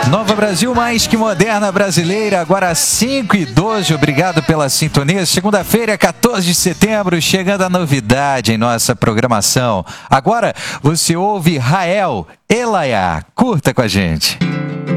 Nova Brasil, mais que moderna brasileira, agora 5h12, obrigado pela sintonia. Segunda-feira, 14 de setembro, chegando a novidade em nossa programação. Agora você ouve Rael Elaiá, curta com a gente.